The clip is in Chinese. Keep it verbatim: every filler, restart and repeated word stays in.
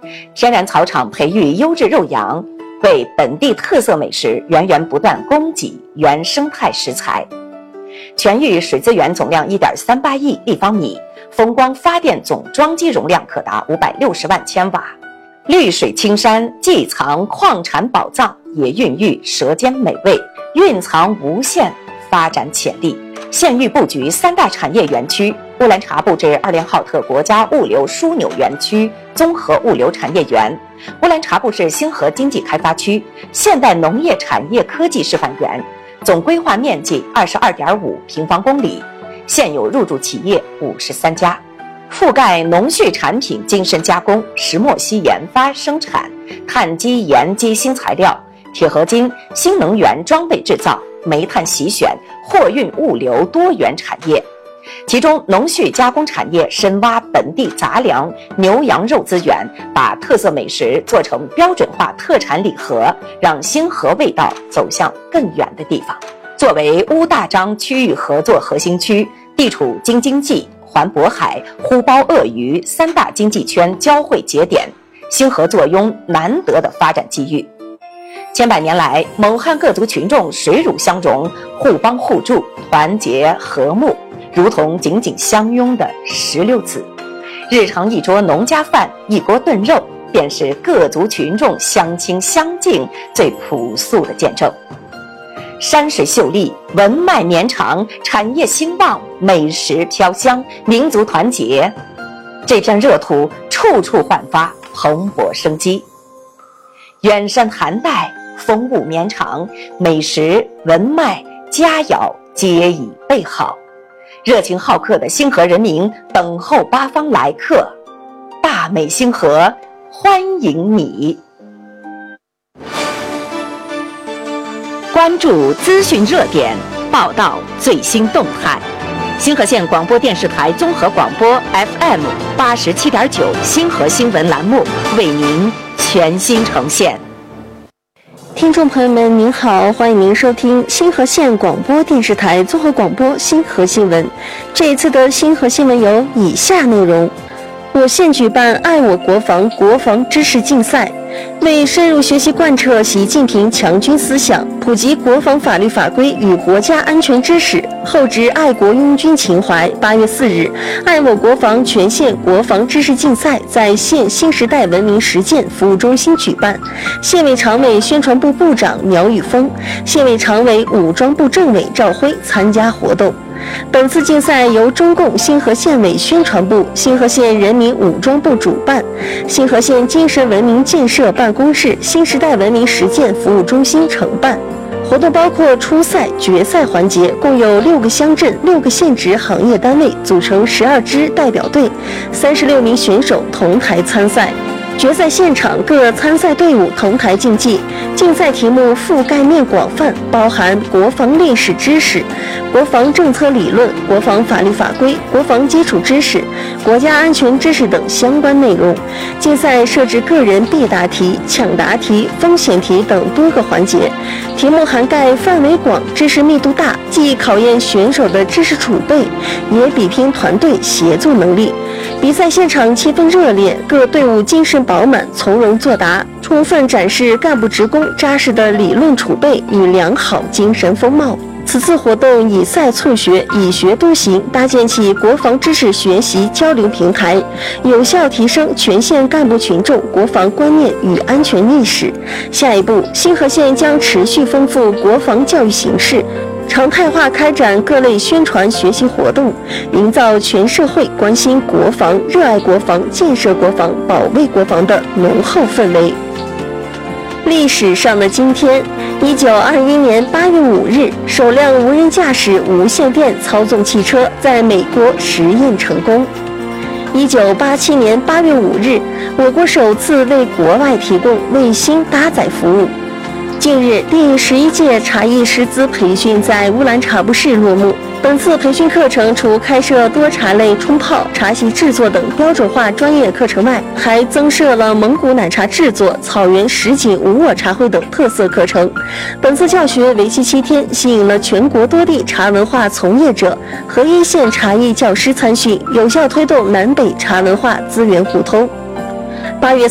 天然草场培育优质肉羊，为本地特色美食源源不断供给原生态食材。全域水资源总量 一点三八亿立方米，风光发电总装机容量可达五百六十万千瓦。绿水青山既藏矿产宝藏，也孕育舌尖美味，蕴藏无限发展潜力。县域布局三大产业园区：乌兰察布至二连浩特国家物流枢纽园区综合物流产业园、乌兰察布市星河经济开发区现代农业产业科技示范园，总规划面积 二十二点五平方公里，现有入驻企业五十三家，覆盖农畜产品精深加工、石墨烯研发生产、碳基盐基新材料、铁合金、新能源装备制造、煤炭洗选、货运物流多元产业。其中农畜加工产业深挖本地杂粮、牛羊肉资源，把特色美食做成标准化特产礼盒，让星河味道走向更远的地方。作为乌大章区域合作核心区，地处京津冀、环渤海、呼包鄂渝三大经济圈交汇节点，星河坐拥难得的发展机遇。千百年来，蒙汉各族群众水乳相融，互帮互助，团结和睦，如同紧紧相拥的石榴籽。日常一桌农家饭，一锅炖肉，便是各族群众相亲相敬最朴素的见证。山水秀丽，文脉绵长，产业兴旺，美食飘香，民族团结，这片热土处处焕发蓬勃生机。远山寒带，风物绵长，美食文脉佳肴皆已备好，热情好客的星河人民等候八方来客，大美星河欢迎你。关注资讯热点，报道最新动态。星河县广播电视台综合广播 F M 八十七点九星河新闻栏目为您全新呈现。 听众朋友们您好，欢迎您收听星河县广播电视台综合广播星河新闻。这一次的星河新闻有以下内容：我县举办爱我国防国防知识竞赛，为深入学习贯彻习近平强军思想，普及国防法律法规与国家安全知识，厚植爱国拥军情怀。八月四日，爱我国防全县国防知识竞赛在县新时代文明实践服务中心举办，县委常委宣传部部长苗宇峰、县委常委武装部政委赵辉参加活动。本次竞赛由中共星河县委宣传部、星河县人民武装部主办，星河县精神文明建设办公室新时代文明实践服务中心承办。活动包括初赛、决赛环节，共有六个乡镇、六个县直行业单位组成十二支代表队，三十六名选手同台参赛。决赛现场各参赛队伍同台竞技，竞赛题目覆盖面广泛，包含国防历史知识、国防政策理论、国防法律法规、国防基础知识、国家安全知识等相关内容。竞赛设置个人必答题、抢答题、风险题等多个环节，题目涵盖范围广，知识密度大，既考验选手的知识储备，也比拼团队协作能力。比赛现场气氛热烈，各队伍精神饱满，从容作答，充分展示干部职工扎实的理论储备与良好精神风貌。此次活动以赛促学，以学督行，搭建起国防知识学习交流平台，有效提升全县干部群众国防观念与安全意识。下一步，星河县将持续丰富国防教育形式，常态化开展各类宣传学习活动，营造全社会关心国防、热爱国防、建设国防、保卫国防的浓厚氛围。历史上的今天，一九二一年八月五日，首辆无人驾驶无线电操纵汽车在美国实验成功。一九八七年八月五日，我国首次为国外提供卫星搭载服务。近日，第十一届茶艺师资培训在乌兰察布市落幕。本次培训课程除开设多茶类冲泡、茶席制作等标准化专业课程外，还增设了蒙古奶茶制作、草原什锦无我茶会等特色课程。本次教学为期七天，吸引了全国多地茶文化从业者和一线茶艺教师参训，有效推动南北茶文化资源互通。八月